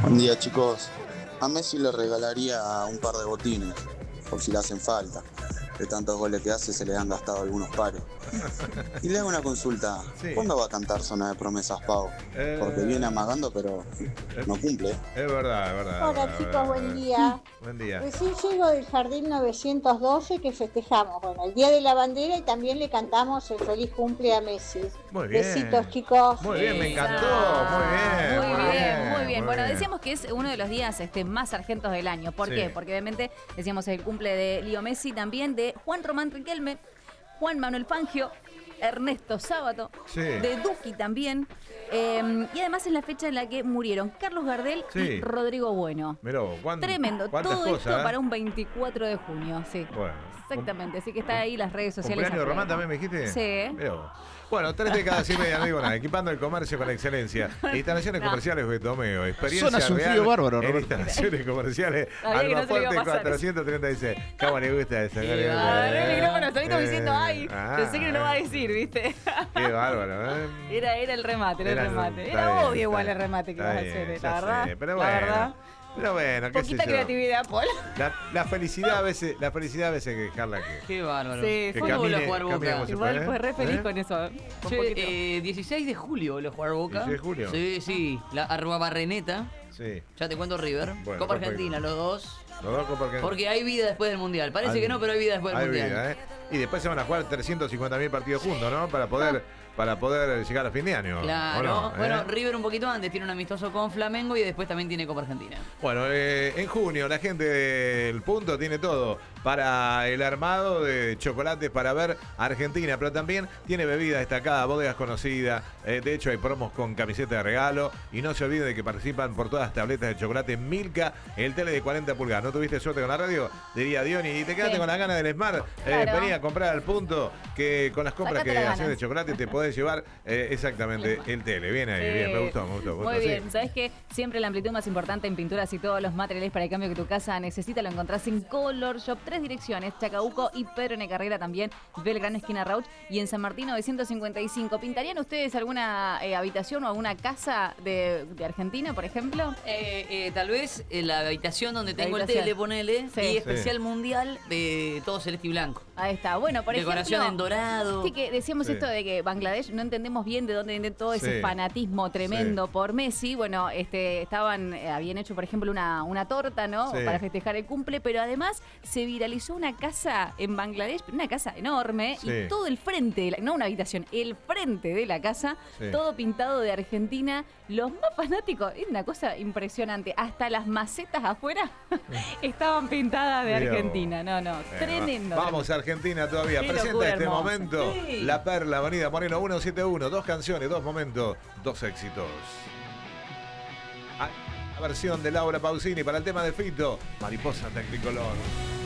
Buen día, chicos. A Messi le regalaría un par de botines, por si le hacen falta. De tantos goles que hace, se le han gastado algunos pares. Y le hago una consulta. Sí. ¿Cuándo va a cantar Zona de Promesas, Pau? Porque viene amagando, pero no cumple. Es verdad, es verdad. Hola chicos, buen día. Buen día. Recién llego del Jardín 912 que festejamos, bueno, el Día de la Bandera y también le cantamos el feliz cumple a Messi. Muy bien. Besitos chicos. Muy bien, me encantó. Muy bien. Muy bien. Bueno, decíamos que es uno de los días más argentos del año. ¿Por qué? Porque obviamente decíamos el cumple de Leo Messi, también de Juan Román Riquelme, Juan Manuel Fangio, Ernesto Sábato, de Duki también. Y además es la fecha en la que murieron Carlos Gardel y Rodrigo Bueno. Miró, Tremendo. Todo cosas, esto para un 24 de junio, sí. Bueno. Exactamente, así que está ahí las redes sociales. ¿Cumpleaños de Román también me dijiste? Sí. Miró. Bueno, 3 décadas y media, no digo nada. Equipando el comercio con excelencia. Instalaciones comerciales Betomeo. Experiencia Zonas un real frío bárbaro, en Roberto. instalaciones comerciales. Sabía que no se le iba a Almafuerte pasar 436. ¿Cómo le gusta esa? El micrófono solito diciendo, ay, pensé que no lo va a decir, ¿viste? Qué bárbaro, ¿eh? Era el remate, era el remate. Era obvio igual el remate que ibas a hacer, la verdad. Pero la verdad. Pero bueno, qué sé yo. Poquita creatividad, Paul. La felicidad a veces hay que dejarla que. Qué bárbaro. Sí, Que fue camine, a jugar Boca. camine como se Igual puede, fue re feliz con eso. Con poquito. 16 de julio lo jugar Boca. 16 de julio. Sí, la Arruabarreneta. Sí. Ya te cuento River. Bueno, Copa perfecto. Argentina, los dos. Los dos porque Porque hay vida después del Mundial. Parece que no, pero hay vida después del hay Mundial. vida, ¿eh? Y después se van a jugar 350.000 partidos juntos, ¿no? Para poder llegar a fin de año. Claro. ¿o no? Bueno, River un poquito antes tiene un amistoso con Flamengo y después también tiene Copa Argentina. Bueno, en junio la gente del Punto tiene todo para el armado de chocolates para ver a Argentina, pero también tiene bebidas destacadas, bodegas conocidas. De hecho, hay promos con camiseta de regalo. Y no se olviden de que participan por todas las tabletas de chocolate Milka, el tele de 40 pulgadas. ¿No tuviste suerte con la radio? Diría Diony. Y te quedaste con las ganas del Smart. Claro. Venía a comprar al Punto, que con las compras Sacate que las haces ganas. de chocolate te podés llevar exactamente el tele. Bien ahí, bien. Me gustó. Muy bien, Sí. ¿sabes qué? Siempre la amplitud más importante en pinturas y todos los materiales para el cambio que tu casa necesita lo encontrás en Color Shop. 3 direcciones, Chacabuco y Pedro N. Carrera también, Belgrano esquina Rauch y en San Martín 955. ¿Pintarían ustedes alguna habitación o alguna casa de Argentina, por ejemplo? Tal vez la habitación donde tengo habitación. el tele, ponele, Sí. y especial mundial, todo celeste y blanco. Ahí está. Bueno, por Decoración ejemplo, en dorado. sí, que decíamos Sí. esto de que Bangladesh no entendemos bien de dónde viene todo ese Sí. fanatismo tremendo por Messi. Bueno, habían hecho, por ejemplo, una torta, ¿no? Sí. Para festejar el cumple, pero además se viralizó una casa en Bangladesh, una casa enorme, Sí. y todo el frente, no una habitación, el frente de la casa, Sí. todo pintado de Argentina. Los más fanáticos, es una cosa impresionante. Hasta las macetas afuera estaban pintadas de Mirá vos. Argentina. No, tremendo. Vamos a Argentina todavía. Qué Presenta locura este hermosa. momento Sí. La Perla, Avenida Moreno 171. 2 canciones, 2 momentos, 2 éxitos. La versión de Laura Pausini para el tema de Fito, Mariposa Tecnicolor.